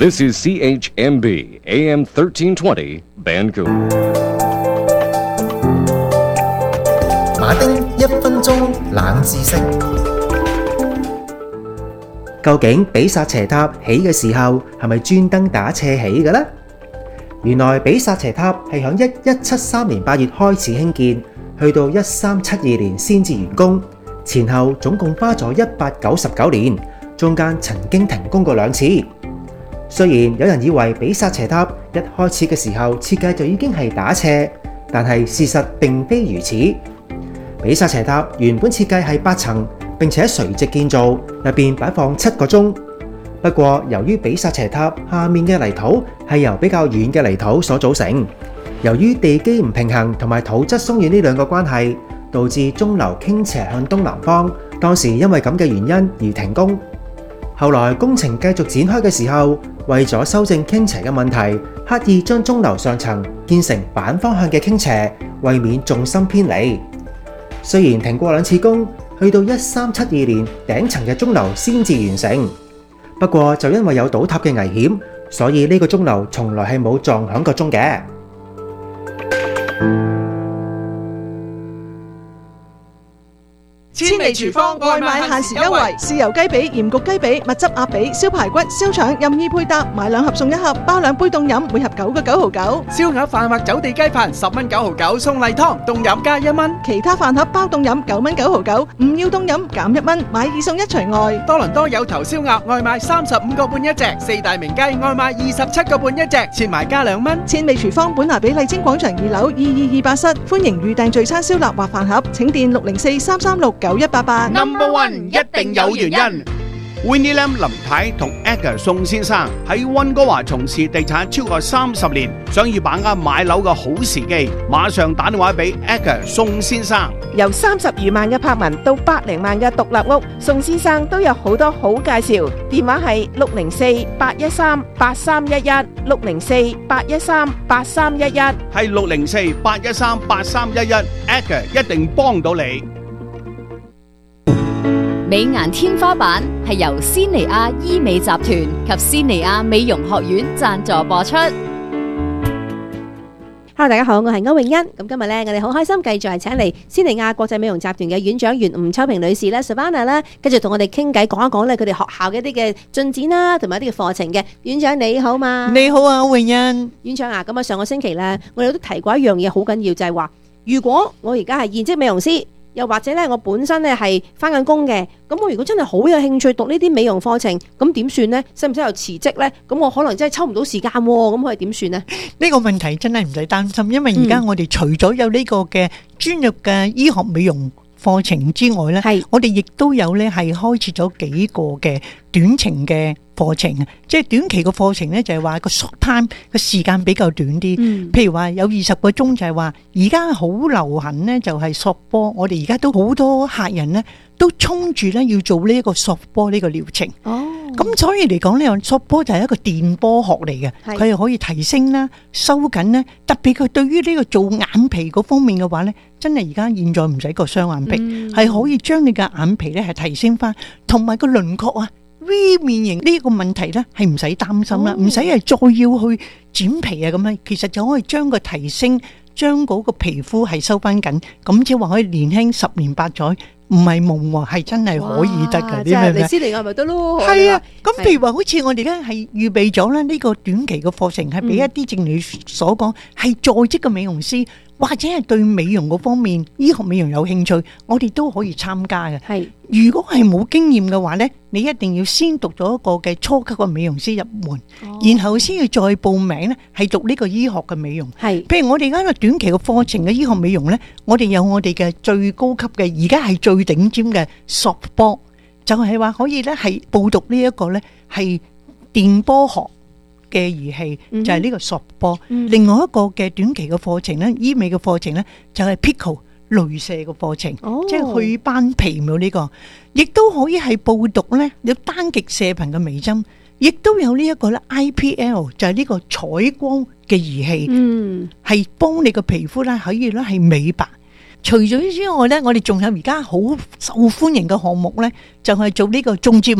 This is CHMB AM 1320 Vancouver。 馬丁1分鐘冷知識。究竟比薩斜塔起嘅時候係咪專登打斜起嘅呢？原來比薩斜塔係響1173年8月開始興建，去到1372年先至完工，前後總共花咗199年，中間曾經停工過2次。雖然有人以為比薩斜塔一開始嘅時候設計就已經係打斜，但係事實並非如此。比薩斜塔原本設計係8層，並且垂直建造，入邊擺放7個鐘。不過由於比薩斜塔下面嘅泥土係由比較軟嘅泥土所組成，由於地基唔平衡同埋土質鬆軟呢兩個關係，導致鐘樓傾斜向東南方。當時因為咁嘅原因而停工。後來工程繼續展開嘅時候，為咗修正傾斜嘅問題，刻意將鐘樓上層建成反方向嘅傾斜，為免重心偏離。雖然停過2次工，去到1372年頂層嘅鐘樓先至完成。不過就因為有倒塌嘅危險，所以呢個鐘樓從來係冇撞響個鐘嘅。 千里廚房外賣限時優惠，豉油雞髀、鹽焗雞髀、蜜汁鴨髀、燒排骨、燒腸任意配搭，買2盒送1盒，包2杯凍飲，每盒9個9毫9。 燒鴨飯或走地雞飯10蚊9毫9，送例湯凍飲加1蚊。 其他飯盒包凍飲9蚊9毫9，唔要凍飲減1蚊，買2送1除外。 多倫多有頭燒鴨外賣35個半一隻，四大名雞外賣27個半一隻，切埋加2蚊。 千里廚房本拿比麗晶廣場2樓222室，歡迎預訂聚餐燒臘或飯盒，請電604-336-9188。 Number One 一定有原因。Winnie Lam 林太同 Edgar 宋先生喺溫哥華從事地產超過30年，想要把握買樓嘅好時機，馬上打電話俾 Edgar 宋先生。 由30餘萬嘅柏文到100零萬嘅獨立屋，宋先生都有好多好介紹。電話係604-813-8311 604-813-8311， 係604-813-8311 Edgar 一定幫到你。 美顏天花板係由仙尼亞醫美集團及仙尼亞美容學院贊助播出。 Hello， 大家好，我係歐詠欣。咁今日咧，我哋好開心，繼續係請嚟仙尼亞國際美容集團嘅院長袁吳秋平女士咧 Savannah 咧，繼續同我哋傾偈，講一講咧佢哋學校嘅一啲嘅進展啦，同埋一啲嘅課程嘅。院長你好嘛？ 你好啊，歐詠欣。 院長啊，咁啊上個星期咧，我哋都提過一樣嘢好緊要，就係話，如果我而家係現職美容師。又或者咧，我本身咧係翻緊工嘅，咁我如果真係好有興趣讀呢啲美容課程，咁點算呢？使唔使又辭職呢？咁我可能真係抽唔到時間喎，咁可以點算呢？ 呢個問題真係唔使擔心，因為而家我哋除咗有呢個嘅專業嘅醫學美容課程之外呢，我哋亦都有呢係開設咗幾個嘅短程嘅課程啊，即係短期嘅課程呢，就係話個 short time 個時間比較短啲，譬如話有20個鐘，就係話而家好流行呢，就係索波，我哋而家都好多客人呢都衝住呢要做呢一個索波呢個療程。咁所以嚟講呢，索波就係一個電波學嚟嘅，佢係可以提升啦、收緊啦，特別佢對於呢個做眼皮嗰方面嘅話呢，真係而家現在唔使個雙眼皮，係可以將你嘅眼皮呢係提升翻，同埋個輪廓啊。V 面型呢個問題呢係唔使擔心啦，唔使係再要去剪皮啊咁樣，其實就可以將個提升，將嗰個皮膚係收翻緊，咁即係話可以年輕10年8載，唔係夢喎，係真係可以得㗎。 即係嚟斯尼亞咪得咯？ 係啊，咁譬如話好似我哋而家係預備咗咧呢個短期嘅課程，係俾一啲正如你所講係在職嘅美容師。或者係對美容嗰方面醫學美容有興趣，我哋都可以參加嘅。係，如果係冇經驗嘅話呢，你一定要先讀咗一個嘅初級嘅美容師入門，然後先要再報名呢係讀呢個醫學嘅美容。係，譬如我哋而家個短期嘅課程嘅醫學美容呢，我哋有我哋嘅最高級嘅，而家係最頂尖嘅索波，就係話可以呢係報讀呢一個呢係電波學嘅儀器，就係呢個索波。另外一個嘅短期嘅課程咧，醫美嘅課程咧，就係 Pico 鐳射嘅課程，即係去斑皮秒呢個，亦都可以係報讀咧有單極射頻嘅微針，亦都有呢一個咧 IPL 就係呢個採光嘅儀器，係幫你個皮膚咧可以咧係美白。除咗之外咧，我哋仲有而家好受歡迎嘅項目咧，就係做呢個種睫毛。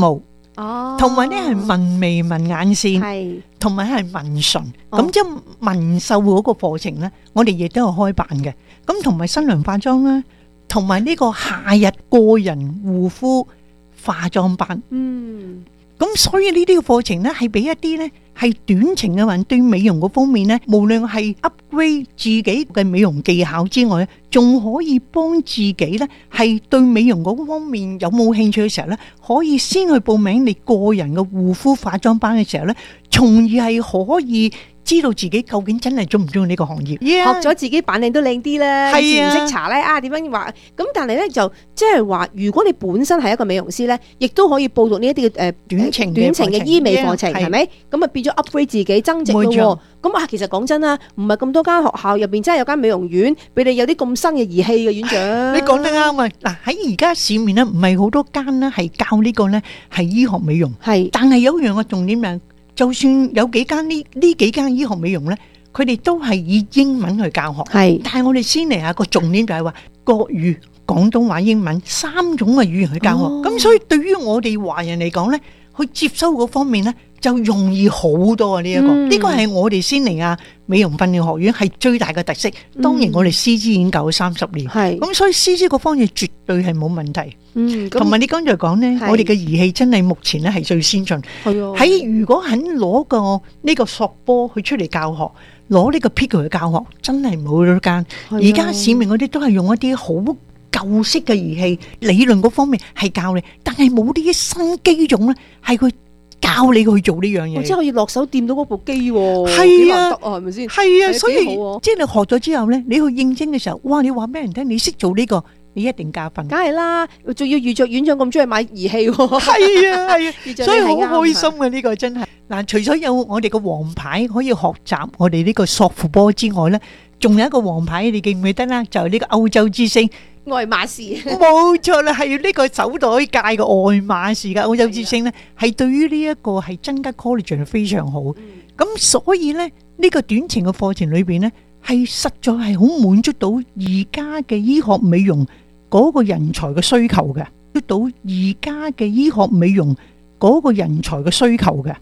哦， 同埋咧係紋眉紋眼線， 係同埋係紋唇。 哦咁即係紋繡嗰個課程咧，我哋亦都有開辦嘅。咁同埋新娘化妝啦，同埋呢個夏日個人護膚化妝班。 嗯， 咁所以呢啲嘅課程咧，係俾一啲咧係短程嘅人對美容嗰方面咧，無論係 upgrade 自己嘅美容技巧之外咧，仲可以幫自己咧係對美容嗰方面有冇興趣嘅時候咧，可以先去報名你個人嘅護膚化妝班嘅時候咧，從而係可以知道自己究竟真係中唔中意呢個行業。 學咗自己扮靚都靚啲啦，以前唔識搽咧點樣話？咁但係咧就即係話，如果你本身係一個美容師咧，亦都可以報讀呢一啲嘅短程嘅醫美課程，係咪？咁啊變咗 upgrade 自己增值咯。咁其實講真啦，唔係咁多間學校入邊真係有間美容院俾你有啲咁新嘅儀器嘅院長。 你講得啱啊！嗱，喺而家市面咧，唔係好多間咧係教呢個咧係醫學美容， 係， 但係有一樣嘅重點就，就算有幾間呢幾間醫學美容咧，佢哋都係以英文去教學。 係， 但係我哋先嚟下個重點就係話國語、廣東話、英文3種嘅語言去教學。咁所以對於我哋華人嚟講咧，去接收嗰方面咧就容易好多啊！呢個係我哋仙尼亞美容訓練學院係最大嘅特色。當然我哋師資已經教咗30年，咁所以師資嗰方面絕對係冇問題。同埋你剛才講呢，我哋嘅儀器真係目前咧係最先進。喺如果肯攞個呢個索波去出嚟教學，攞呢個 Pico 去教學，真係冇多間。而家市面嗰啲都係用一啲好舊式嘅儀器，理論嗰方面係教你，但係冇啲新機種咧，係佢教你去做呢樣嘢。 我真係可以落手掂到嗰部機喎， 係啊， 得啊，係咪先？ 係啊，所以即係你學咗之後咧，你去應徵嘅時候，哇！你話俾人聽，你識做呢個，你一定加分。 梗係啦，仲要遇着院長咁中意買儀器喎。 係啊係啊，所以好開心嘅呢個真係。嗱，除咗有我哋嘅王牌可以學習我哋呢個索符波之外咧，仲有一個王牌，你記唔記得啦？就係呢個歐洲之星。 愛馬仕冇錯啦，係呢個手袋界嘅愛馬仕嘅歐洲之星咧，係對於呢一個係增加 collagen 非常好。咁所以咧，呢個短程嘅課程裏邊咧，係實在係好滿足到而家嘅醫學美容嗰個人才嘅需求嘅，滿足到而家嘅醫學美容嗰個人才嘅需求嘅。